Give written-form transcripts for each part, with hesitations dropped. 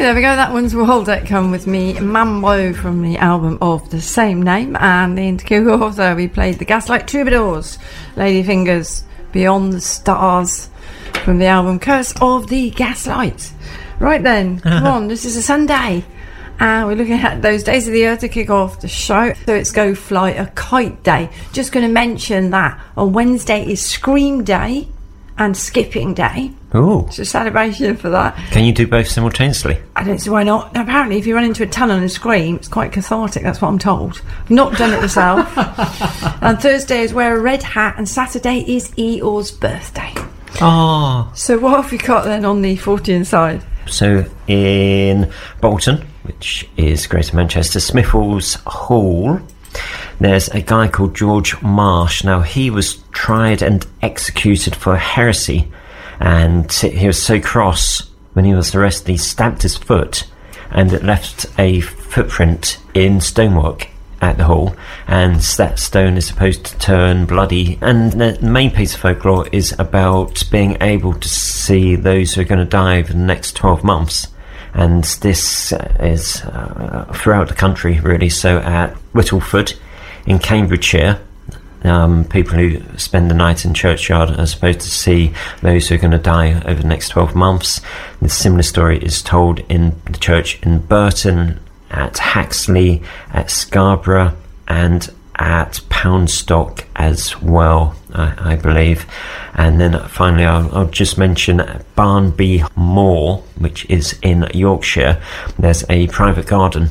there we go. That one's Waldeck Come With Me, Mambo, from the album of the same name. And in Kilgore, we played the Gaslight Troubadours, Ladyfingers, Beyond the Stars, from the album Curse of the Gaslight. Right then, come on, this is a Sunday. And we're looking at those days of the year to kick off the show. So it's Go Fly a Kite Day. Just going to mention that on Wednesday is Scream Day and Skipping Day. Oh. It's a celebration for that. Can you do both simultaneously? I don't see why not. Apparently, if you run into a tunnel and scream, it's quite cathartic. That's what I'm told. I've not done it myself. And Thursday is Wear a Red Hat, and Saturday is Eeyore's birthday. Oh. So what have we got then on the 40 side? So in Bolton, which is Greater Manchester, Smithall's Hall, there's a guy called George Marsh. Now, he was tried and executed for heresy, and he was so cross when he was arrested, he stamped his foot, and it left a footprint in stonework at the hall, and that stone is supposed to turn bloody. And the main piece of folklore is about being able to see those who are going to die over the next 12 months. And this is throughout the country, really. So at Whittleford in Cambridgeshire, people who spend the night in churchyard are supposed to see those who are going to die over the next 12 months. And a similar story is told in the church in Burton, at Haxley, at Scarborough, and at Poundstock as well, I believe. And then finally I'll just mention Barnby Moor, which is in Yorkshire. There's a private garden,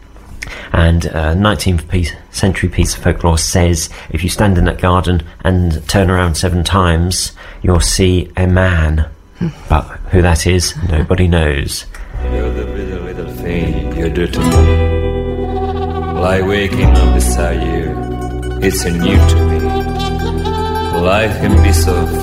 and 19th century piece of folklore says if you stand in that garden and turn around 7 times, you'll see a man. But who that is, nobody knows. You're the little thing you do to me. Like waking up beside you, it's new to me. Life can be so